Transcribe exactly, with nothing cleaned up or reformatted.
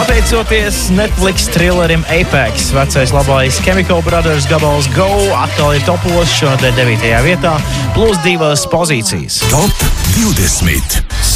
Pateicoties Netflix thrillerim Apex, vecais labais Chemical Brothers gabals Go atkal ir topos šonadēļ devītajā vietā, plus divas pozīcijas. Top divdesmit.